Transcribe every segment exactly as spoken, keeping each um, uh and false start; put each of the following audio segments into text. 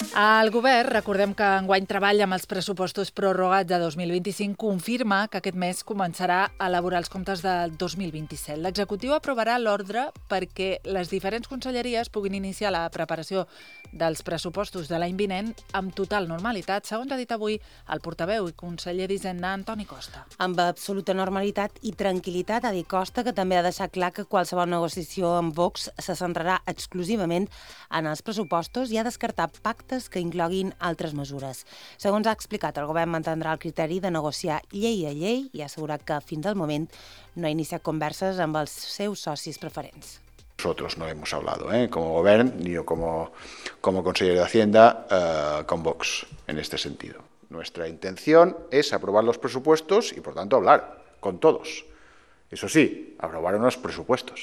El govern, recordem que enguany treballa amb els pressupostos prorrogats de dos mil vint-i-cinc, confirma que aquest mes començarà a elaborar els comptes de dos mil vint-i-set. L'executiu aprovarà l'ordre perquè les diferents conselleries puguin iniciar la preparació dels pressupostos de l'any vinent amb total normalitat, segons ha dit avui el portaveu i conseller d'Hisenda, Antoni Costa. Amb absoluta normalitat i tranquil·litat, ha dit Costa, que també ha deixat clar que qualsevol negociació amb Vox se centrarà exclusivament en els pressupostos i ha descartat pactes que incloguin altres mesures. Segons ha explicat, el govern mantindrà el criteri de negociar llei a llei i ha assegurat que fins al moment no ha iniciat converses amb els seus socis preferents. Nosotros no hemos hablado, ¿eh? como gobierno, ni yo como, como consejero de Hacienda, eh, con Vox en este sentido. Nuestra intención es aprobar los presupuestos y, por tanto, hablar con todos. Eso sí, aprobar unos presupuestos.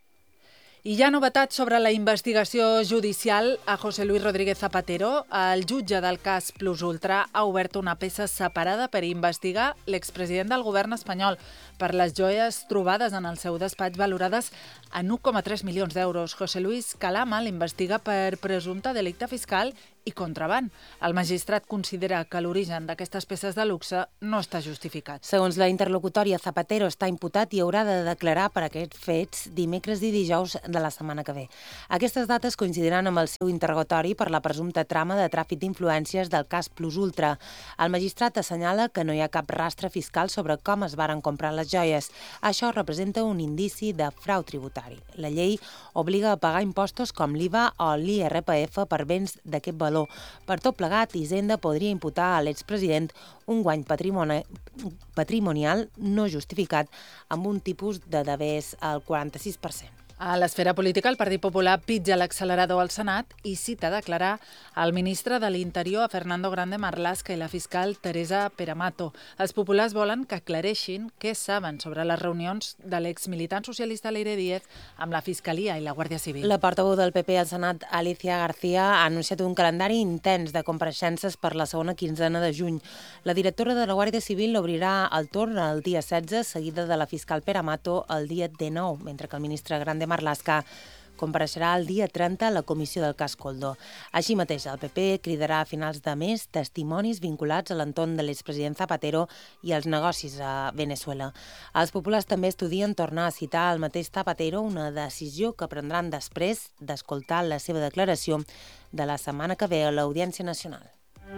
I hi ha novetats sobre la investigació judicial a José Luis Rodríguez Zapatero. El jutge del cas Plus Ultra ha obert una peça separada per investigar l'expresident del govern espanyol per les joies trobades en el seu despatx valorades en un coma tres milions d'euros. José Luis Calama l'investiga per presumpte delicte fiscal i contraban. El magistrat considera que l'origen d'aquestes peces de luxe no està justificat. Segons la interlocutòria, Zapatero està imputat i haurà de declarar per aquests fets dimecres i dijous de la setmana que ve. Aquestes dates coincidiran amb el seu interrogatori per la presumpta trama de tràfic d'influències del cas Plus Ultra. El magistrat assenyala que no hi ha cap rastre fiscal sobre com es varen comprar les joies. Això representa un indici de frau tributari. La llei obliga a pagar impostos com l'I V A o l'I R P F per béns d'aquest valor. Per tot plegat, Hisenda podria imputar a l'expresident un guany patrimoni patrimonial no justificat amb un tipus de devers al quaranta-sis per cent. A l'esfera política, el Partit Popular pitja l'accelerador al Senat i cita a declarar el ministre de l'Interior, a Fernando Grande Marlaska, i la fiscal Teresa Peramato. Els populars volen que aclareixin què saben sobre les reunions de l'exmilitant socialista Leire Díez amb la Fiscalia i la Guàrdia Civil. La portaveu del P P al Senat, Alicia García, ha anunciat un calendari intens de compareixences per la segona quinzena de juny. La directora de la Guàrdia Civil obrirà el torn el dia setze, seguida de la fiscal Peramato el dia dinou, mentre que el ministre Grande Marlaska compareixerà el dia trenta a la comissió del cas Koldo. Així mateix, el P P cridarà a finals de mes testimonis vinculats a l'entorn de l'expresident Zapatero i als negocis a Venezuela. Els populars també estudien tornar a citar el mateix Zapatero, una decisió que prendran després d'escoltar la seva declaració de la setmana que ve a l'Audiència Nacional.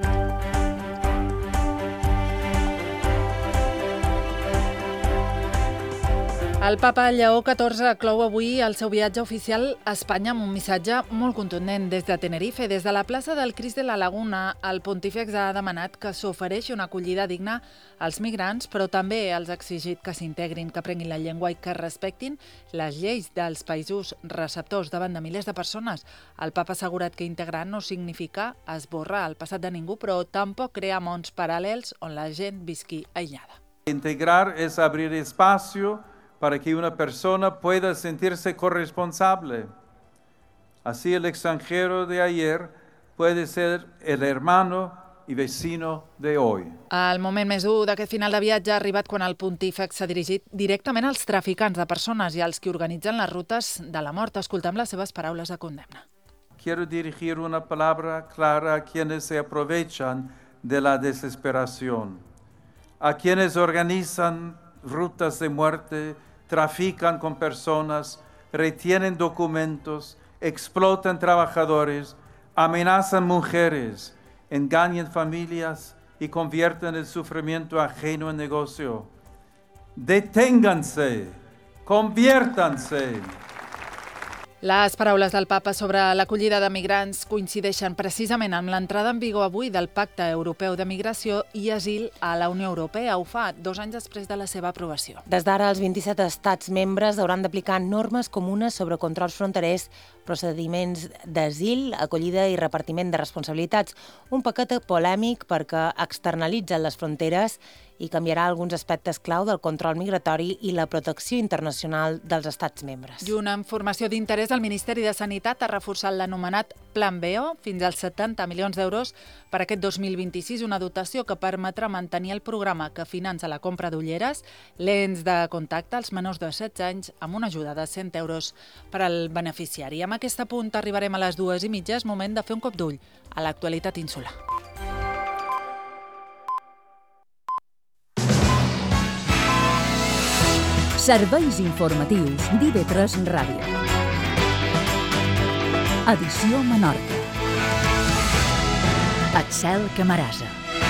El papa Lleó catorze clou avui el seu viatge oficial a Espanya amb un missatge molt contundent des de Tenerife. Des de la plaça del Crist de la Laguna, el pontífex ha demanat que s'ofereixi una acollida digna als migrants, però també els ha exigit que s'integrin, que aprenguin la llengua i que respectin les lleis dels països receptors davant de milers de persones. El papa ha assegurat que integrar no significa esborrar el passat de ningú, però tampoc crear mons paral·lels on la gent visqui aïllada. Integrar es abrir espacio para que una persona pueda sentirse corresponsable. Así el extranjero de ayer puede ser el hermano y vecino de hoy. El moment més dur d'aquest final de viatge ha arribat quan el pontífex s'ha dirigit directament als traficants de persones i als que organitzen les rutes de la mort. Escoltem les seves paraules de condemna. Quiero dirigir una palabra clara a quienes se aprovechan de la desesperación, a quienes organizan rutas de muerte, trafican con personas, retienen documentos, explotan trabajadores, amenazan mujeres, engañan familias y convierten el sufrimiento ajeno en negocio. Deténganse, conviértanse. Les paraules del papa sobre l'acollida de migrants coincideixen precisament amb l'entrada en vigor avui del Pacte Europeu de Migració i Asil a la Unió Europea. Ho fa dos anys després de la seva aprovació. Des d'ara, els vint-i-set estats membres hauran d'aplicar normes comunes sobre controls fronterers, procediments d'asil, acollida i repartiment de responsabilitats. Un paquet polèmic perquè externalitzen les fronteres i canviarà alguns aspectes clau del control migratori i la protecció internacional dels estats membres. I una informació d'interès, el Ministeri de Sanitat ha reforçat l'anomenat Plan B O fins als setanta milions d'euros per aquest dos mil vint-i-sis, una dotació que permetrà mantenir el programa que finança la compra d'ulleres, lents de contacte als menors de setze anys, amb una ajuda de cent euros per al beneficiari. Amb aquest punt arribarem a les dues i mitja, és moment de fer un cop d'ull a l'actualitat insular. Serveis informatius d'I V tres Ràdio. Edició Menorca. Axel Camarasa.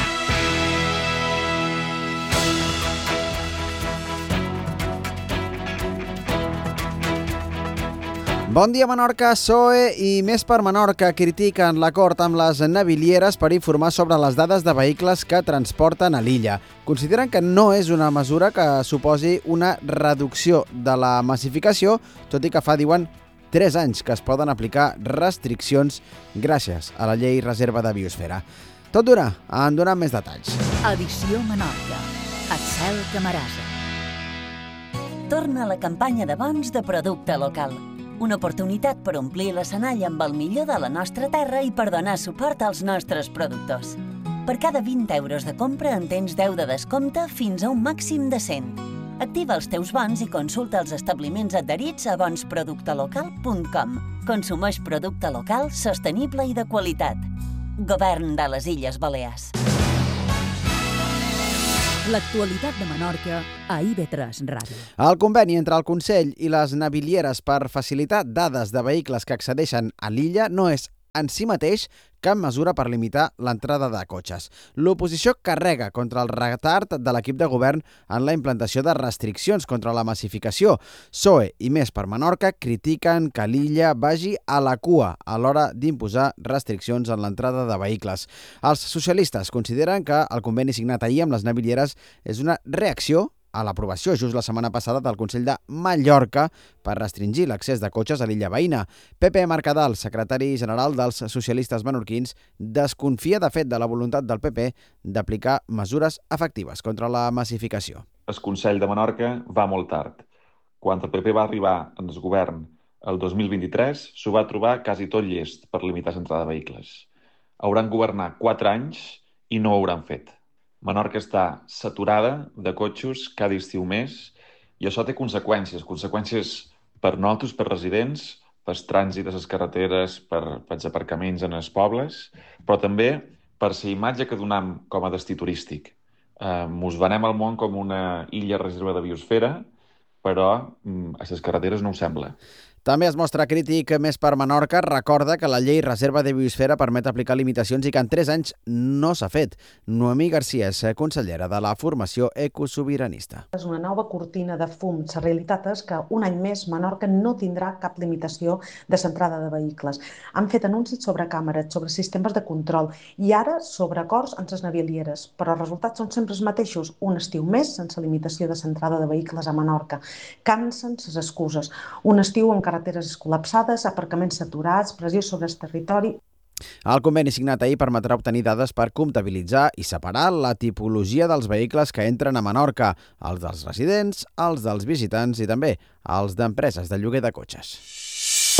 Bon dia, Menorca. P S O E i Més per Menorca critiquen l'acord amb les navilieres per informar sobre les dades de vehicles que transporten a l'illa. Consideren que no és una mesura que suposi una reducció de la massificació, tot i que fa, diuen, tres anys que es poden aplicar restriccions gràcies a la llei reserva de biosfera. Tot d'una, en donem més detalls. Edició Menorca. Axel Camarasa. Torna a la campanya de bons de producte local. Una oportunitat per omplir l'escenari amb el millor de la nostra terra i per donar suport als nostres productors. Per cada vint euros de compra en tens deu de descompte fins a un màxim de cent. Activa els teus bons i consulta els establiments adherits a bons producte local punt com. Consumeix producte local, sostenible i de qualitat. Govern de les Illes Balears. L'actualitat de Menorca a I V tres Ràdio. El conveni entre el Consell i les navilieres per facilitar dades de vehicles que accedeixen a l'illa no és en si mateix cap mesura per limitar l'entrada de cotxes. L'oposició carrega contra el retard de l'equip de govern en la implantació de restriccions contra la massificació. P S O E i Més per Menorca critiquen que l'illa vagi a la cua a l'hora d'imposar restriccions en l'entrada de vehicles. Els socialistes consideren que el conveni signat ahir amb les navilieres és una reacció a l'aprovació just la setmana passada del Consell de Mallorca per restringir l'accés de cotxes a l'illa veïna. Pepe Mercadal, secretari general dels socialistes menorquins, desconfia de fet de la voluntat del P P d'aplicar mesures efectives contra la massificació. El Consell de Menorca va molt tard. Quan el P P va arribar en el govern el dos mil vint-i-tres, s'ho va trobar quasi tot llest per limitar l'entrada de vehicles. Hauran governat quatre anys i no ho hauran fet. Menorca està saturada de cotxos cada estiu més i això té conseqüències. Conseqüències per nosaltres, per residents, per trànsit a les carreteres, per, per els aparcaments en els pobles, però també per la imatge que donem com a destí turístic. Eh, mos venem al món com una illa reserva de biosfera, però a les carreteres no ho sembla. També es mostra crític Més per Menorca, recorda que la llei reserva de biosfera permet aplicar limitacions i que en tres anys no s'ha fet. Noemí Garcia és consellera de la formació ecosobiranista. És una nova cortina de fum. La realitat és que un any més Menorca no tindrà cap limitació de centrada de vehicles. Han fet anuncis sobre càmeres, sobre sistemes de control i ara sobre acords amb les navilieres, però els resultats són sempre els mateixos. Un estiu més sense limitació de centrada de vehicles a Menorca. Cansen les excuses. Un estiu amb carreteres col·lapsades, aparcaments saturats, pressió sobre el territori. El conveni signat ahir permetrà obtenir dades per comptabilitzar i separar la tipologia dels vehicles que entren a Menorca, els dels residents, els dels visitants i també els d'empreses de lloguer de cotxes.